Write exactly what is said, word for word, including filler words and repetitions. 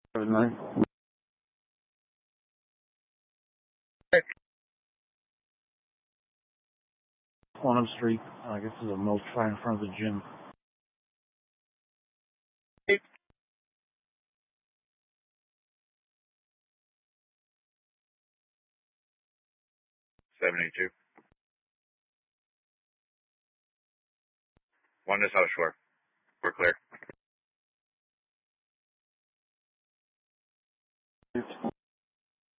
seven nine. Quantum Street. I guess there's a milk right in front of the gym. seventy-two. One to South Shore. We're clear.